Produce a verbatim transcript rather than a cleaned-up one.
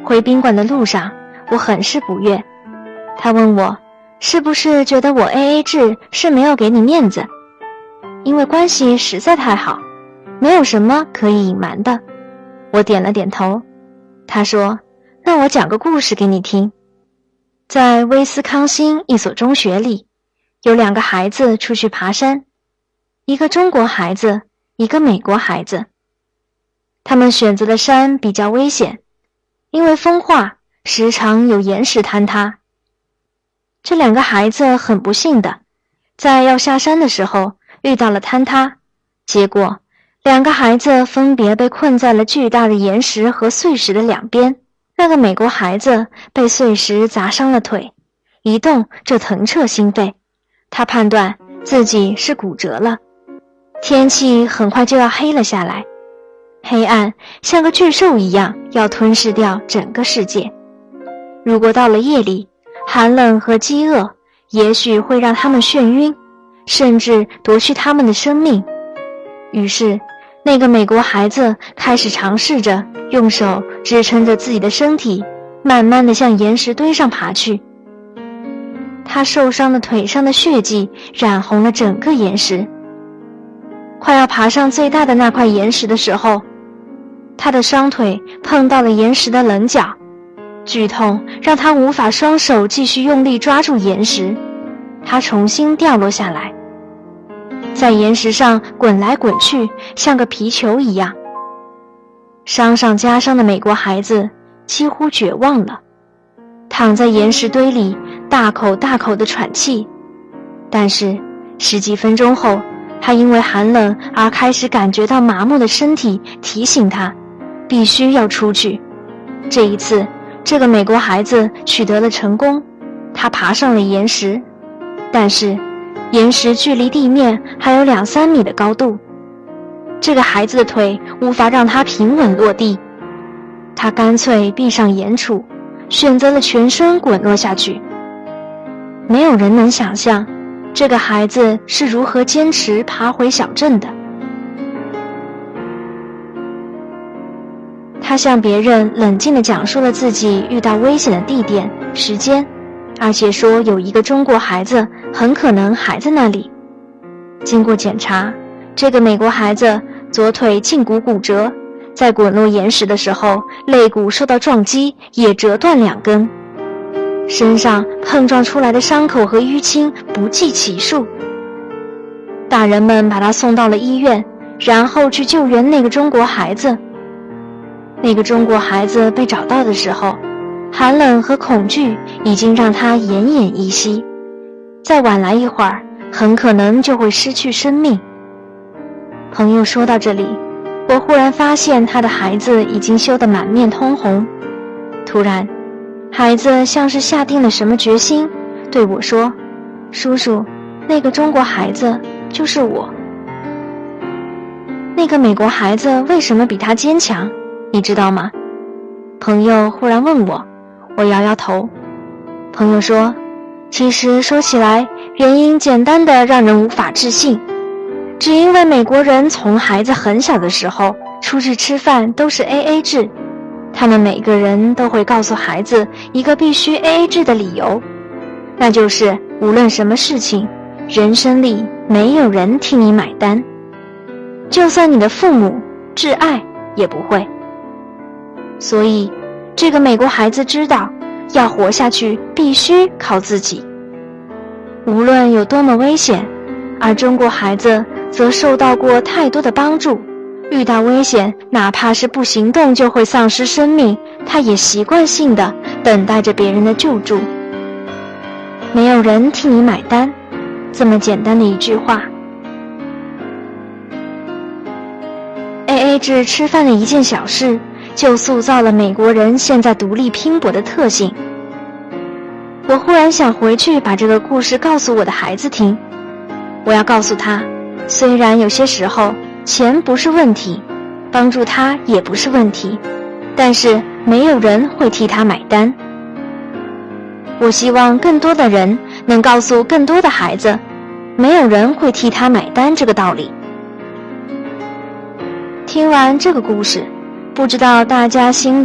回宾馆的路上，我很是不悦。他问我，是不是觉得我 A A 制是没有给你面子？因为关系实在太好，没有什么可以隐瞒的。我点了点头。他说，那我讲个故事给你听。在威斯康星一所中学里，有两个孩子出去爬山，一个中国孩子，一个美国孩子。他们选择的山比较危险，因为风化，时常有岩石坍塌。这两个孩子很不幸的，在要下山的时候遇到了坍塌，结果两个孩子分别被困在了巨大的岩石和碎石的两边。那个美国孩子被碎石砸伤了腿，一动就疼彻心肺，他判断自己是骨折了。天气很快就要黑了下来，黑暗像个巨兽一样要吞噬掉整个世界。如果到了夜里，寒冷和饥饿也许会让他们眩晕，甚至夺去他们的生命。于是那个美国孩子开始尝试着用手支撑着自己的身体，慢慢地向岩石堆上爬去。他受伤的腿上的血迹染红了整个岩石。快要爬上最大的那块岩石的时候，他的双腿碰到了岩石的棱角，剧痛让他无法双手继续用力抓住岩石，他重新掉落下来，在岩石上滚来滚去，像个皮球一样。伤上加伤的美国孩子几乎绝望了，躺在岩石堆里大口大口地喘气。但是十几分钟后，他因为寒冷而开始感觉到麻木的身体提醒他必须要出去。这一次这个美国孩子取得了成功，他爬上了岩石，但是岩石距离地面还有两三米的高度，这个孩子的腿无法让他平稳落地，他干脆闭上眼杵，选择了全身滚落下去。没有人能想象这个孩子是如何坚持爬回小镇的。他向别人冷静地讲述了自己遇到危险的地点、时间，而且说有一个中国孩子很可能还在那里。经过检查，这个美国孩子左腿胫骨骨折，在滚落岩石的时候，肋骨受到撞击，也折断两根。身上碰撞出来的伤口和淤青不计其数。大人们把他送到了医院，然后去救援那个中国孩子。那个中国孩子被找到的时候，寒冷和恐惧已经让他奄奄一息，再晚来一会儿，很可能就会失去生命。朋友说到这里，我忽然发现他的孩子已经羞得满面通红。突然，孩子像是下定了什么决心，对我说，叔叔，那个中国孩子就是我。那个美国孩子为什么比他坚强，你知道吗？朋友忽然问我，我摇摇头。朋友说，其实说起来，原因简单的让人无法置信，只因为美国人从孩子很小的时候出去吃饭都是 A A 制，他们每个人都会告诉孩子一个必须 A A 制的理由，那就是无论什么事情，人生里没有人替你买单，就算你的父母挚爱也不会。所以这个美国孩子知道，要活下去必须靠自己，无论有多么危险。而中国孩子则受到过太多的帮助，遇到危险，哪怕是不行动就会丧失生命，他也习惯性的等待着别人的救助。没有人替你买单，这么简单的一句话。A A 制吃饭的一件小事，就塑造了美国人现在独立拼搏的特性。我忽然想回去把这个故事告诉我的孩子听，我要告诉他，虽然有些时候钱不是问题，帮助他也不是问题，但是没有人会替他买单。我希望更多的人能告诉更多的孩子，没有人会替他买单这个道理。听完这个故事，不知道大家心里